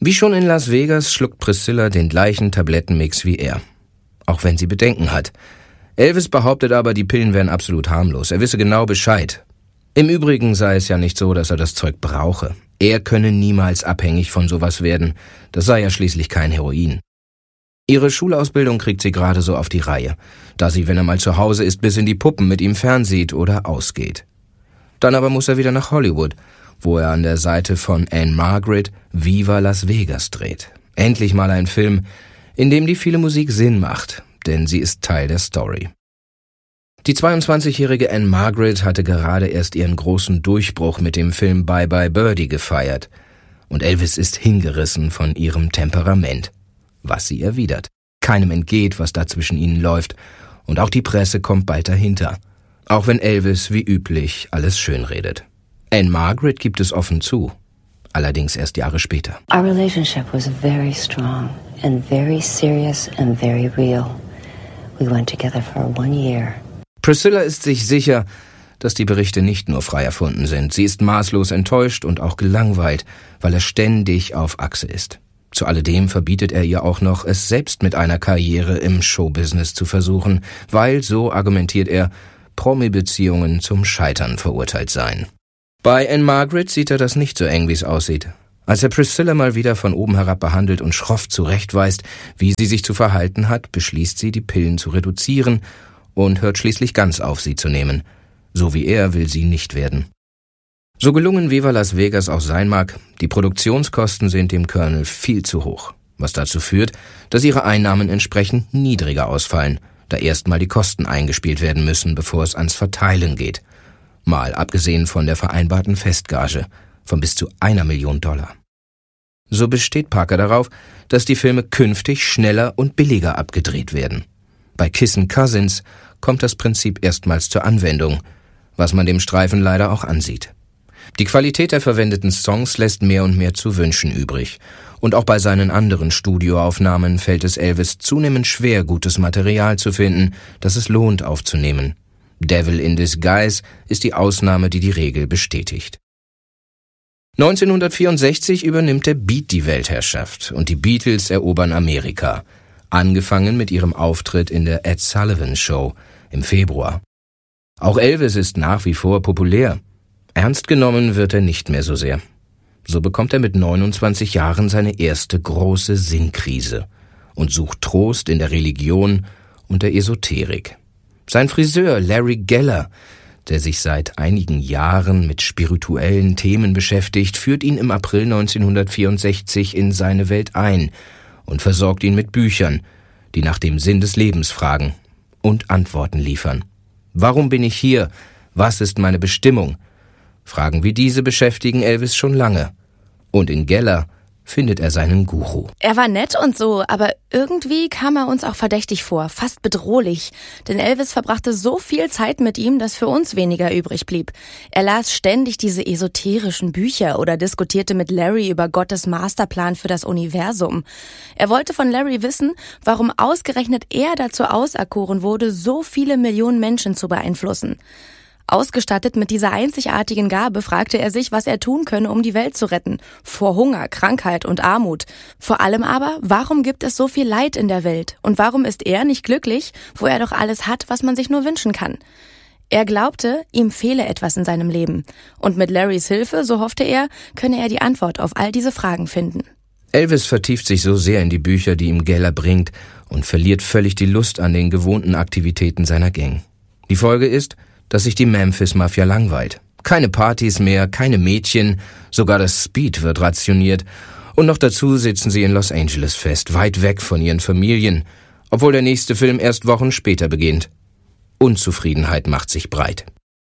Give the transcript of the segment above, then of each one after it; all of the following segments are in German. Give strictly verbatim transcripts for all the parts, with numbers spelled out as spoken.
Wie schon in Las Vegas schluckt Priscilla den gleichen Tablettenmix wie er. Auch wenn sie Bedenken hat. Elvis behauptet aber, die Pillen wären absolut harmlos. Er wisse genau Bescheid. Im Übrigen sei es ja nicht so, dass er das Zeug brauche. Er könne niemals abhängig von sowas werden. Das sei ja schließlich kein Heroin. Ihre Schulausbildung kriegt sie gerade so auf die Reihe, da sie, wenn er mal zu Hause ist, bis in die Puppen mit ihm fernsieht oder ausgeht. Dann aber muss er wieder nach Hollywood, wo er an der Seite von Ann-Margret Viva Las Vegas dreht. Endlich mal ein Film, in dem die viele Musik Sinn macht, denn sie ist Teil der Story. Die zweiundzwanzigjährige Ann-Margret hatte gerade erst ihren großen Durchbruch mit dem Film Bye Bye Birdie gefeiert. Und Elvis ist hingerissen von ihrem Temperament. Was sie erwidert. Keinem entgeht, was da zwischen ihnen läuft. Und auch die Presse kommt bald dahinter. Auch wenn Elvis wie üblich alles schönredet. Ann-Margret gibt es offen zu. Allerdings erst Jahre später. Our relationship was very strong and very serious and very real. We went together for one year. Priscilla ist sich sicher, dass die Berichte nicht nur frei erfunden sind. Sie ist maßlos enttäuscht und auch gelangweilt, weil er ständig auf Achse ist. Zu alledem verbietet er ihr auch noch, es selbst mit einer Karriere im Showbusiness zu versuchen, weil, so argumentiert er, Promi-Beziehungen zum Scheitern verurteilt seien. Bei Ann-Margret sieht er das nicht so eng, wie es aussieht. Als er Priscilla mal wieder von oben herab behandelt und schroff zurechtweist, wie sie sich zu verhalten hat, beschließt sie, die Pillen zu reduzieren und hört schließlich ganz auf, sie zu nehmen. So wie er will sie nicht werden. So gelungen Viva Las Vegas auch sein mag, die Produktionskosten sind dem Colonel viel zu hoch, was dazu führt, dass ihre Einnahmen entsprechend niedriger ausfallen, da erstmal die Kosten eingespielt werden müssen, bevor es ans Verteilen geht. Mal abgesehen von der vereinbarten Festgage von bis zu einer Million Dollar. So besteht Parker darauf, dass die Filme künftig schneller und billiger abgedreht werden. Bei Kissin' Cousins kommt das Prinzip erstmals zur Anwendung, was man dem Streifen leider auch ansieht. Die Qualität der verwendeten Songs lässt mehr und mehr zu wünschen übrig. Und auch bei seinen anderen Studioaufnahmen fällt es Elvis zunehmend schwer, gutes Material zu finden, das es lohnt aufzunehmen. Devil in Disguise ist die Ausnahme, die die Regel bestätigt. neunzehnhundertvierundsechzig übernimmt der Beat die Weltherrschaft und die Beatles erobern Amerika, angefangen mit ihrem Auftritt in der Ed Sullivan Show im Februar. Auch Elvis ist nach wie vor populär. Ernst genommen wird er nicht mehr so sehr. So bekommt er mit neunundzwanzig Jahren seine erste große Sinnkrise und sucht Trost in der Religion und der Esoterik. Sein Friseur Larry Geller, der sich seit einigen Jahren mit spirituellen Themen beschäftigt, führt ihn im April neunzehnhundertvierundsechzig in seine Welt ein und versorgt ihn mit Büchern, die nach dem Sinn des Lebens fragen und Antworten liefern. Warum bin ich hier? Was ist meine Bestimmung? Fragen wie diese beschäftigen Elvis schon lange. Und in Geller findet er seinen Guru. Er war nett und so, aber irgendwie kam er uns auch verdächtig vor, fast bedrohlich. Denn Elvis verbrachte so viel Zeit mit ihm, dass für uns weniger übrig blieb. Er las ständig diese esoterischen Bücher oder diskutierte mit Larry über Gottes Masterplan für das Universum. Er wollte von Larry wissen, warum ausgerechnet er dazu auserkoren wurde, so viele Millionen Menschen zu beeinflussen. Ausgestattet mit dieser einzigartigen Gabe fragte er sich, was er tun könne, um die Welt zu retten. Vor Hunger, Krankheit und Armut. Vor allem aber, warum gibt es so viel Leid in der Welt? Und warum ist er nicht glücklich, wo er doch alles hat, was man sich nur wünschen kann? Er glaubte, ihm fehle etwas in seinem Leben. Und mit Larrys Hilfe, so hoffte er, könne er die Antwort auf all diese Fragen finden. Elvis vertieft sich so sehr in die Bücher, die ihm Geller bringt, und verliert völlig die Lust an den gewohnten Aktivitäten seiner Gang. Die Folge ist, dass sich die Memphis-Mafia langweilt. Keine Partys mehr, keine Mädchen, sogar das Speed wird rationiert. Und noch dazu sitzen sie in Los Angeles fest, weit weg von ihren Familien, obwohl der nächste Film erst Wochen später beginnt. Unzufriedenheit macht sich breit.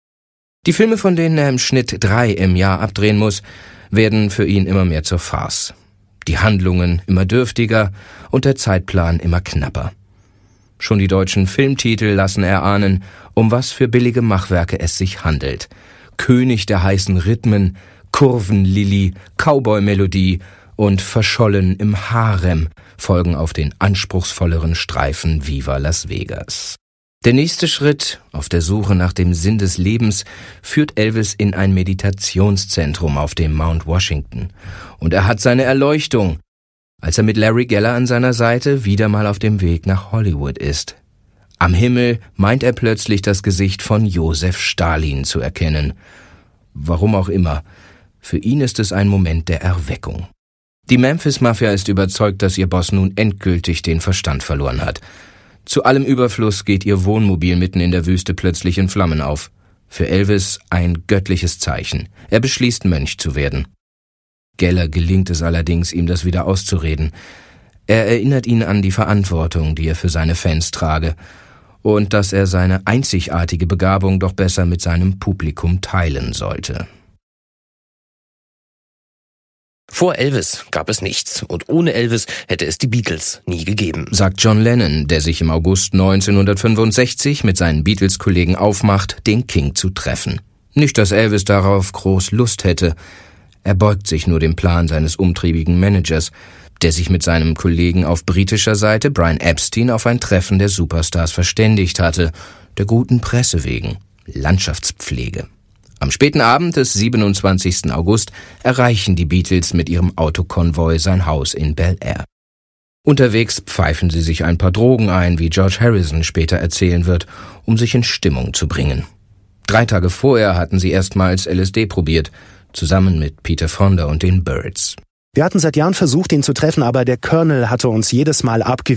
Die Filme, von denen er im Schnitt drei im Jahr abdrehen muss, werden für ihn immer mehr zur Farce. Die Handlungen immer dürftiger und der Zeitplan immer knapper. Schon die deutschen Filmtitel lassen erahnen, um was für billige Machwerke es sich handelt. König der heißen Rhythmen, Kurvenlilly, Cowboy-Melodie und Verschollen im Harem folgen auf den anspruchsvolleren Streifen Viva Las Vegas. Der nächste Schritt auf der Suche nach dem Sinn des Lebens führt Elvis in ein Meditationszentrum auf dem Mount Washington. Und er hat seine Erleuchtung, als er mit Larry Geller an seiner Seite wieder mal auf dem Weg nach Hollywood ist. Am Himmel meint er plötzlich das Gesicht von Josef Stalin zu erkennen. Warum auch immer, für ihn ist es ein Moment der Erweckung. Die Memphis-Mafia ist überzeugt, dass ihr Boss nun endgültig den Verstand verloren hat. Zu allem Überfluss geht ihr Wohnmobil mitten in der Wüste plötzlich in Flammen auf. Für Elvis ein göttliches Zeichen. Er beschließt, Mönch zu werden. Geller gelingt es allerdings, ihm das wieder auszureden. Er erinnert ihn an die Verantwortung, die er für seine Fans trage, und dass er seine einzigartige Begabung doch besser mit seinem Publikum teilen sollte. Vor Elvis gab es nichts und ohne Elvis hätte es die Beatles nie gegeben, sagt John Lennon, der sich im August neunzehnhundertfünfundsechzig mit seinen Beatles-Kollegen aufmacht, den King zu treffen. Nicht, dass Elvis darauf groß Lust hätte. Er beugt sich nur dem Plan seines umtriebigen Managers, der sich mit seinem Kollegen auf britischer Seite, Brian Epstein, auf ein Treffen der Superstars verständigt hatte, der guten Presse wegen, Landschaftspflege. Am späten Abend des siebenundzwanzigsten August erreichen die Beatles mit ihrem Autokonvoi sein Haus in Bel Air. Unterwegs pfeifen sie sich ein paar Drogen ein, wie George Harrison später erzählen wird, um sich in Stimmung zu bringen. Drei Tage vorher hatten sie erstmals L S D probiert, zusammen mit Peter Fonda und den Byrds. Wir hatten seit Jahren versucht, ihn zu treffen, aber der Colonel hatte uns jedes Mal abgewiesen.